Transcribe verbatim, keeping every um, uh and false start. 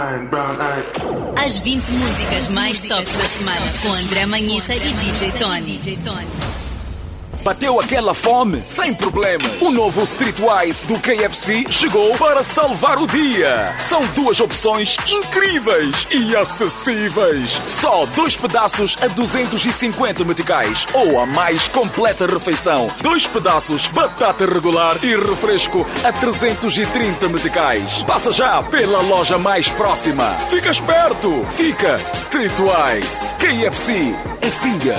As vinte músicas mais tops da semana com André Manhissa e D J Tony. Bateu aquela fome? Sem problema. O novo Streetwise do K F C chegou para salvar o dia. São duas opções incríveis e acessíveis. Só dois pedaços a duzentos e cinquenta meticais. Ou a mais completa refeição. Dois pedaços, batata regular e refresco a trezentos e trinta meticais. Passa já pela loja mais próxima. Fica esperto. Fica Streetwise. K F C é finger.